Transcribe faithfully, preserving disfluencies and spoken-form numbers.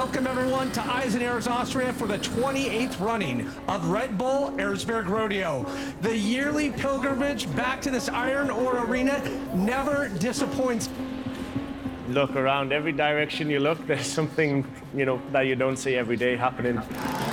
welcome everyone to Eisenhower's Austria for the twenty-eighth running of Red Bull Erzberg Rodeo. The yearly pilgrimage back to this iron ore arena never disappoints. Look around every direction you look, there's something, you know, that you don't see every day happening.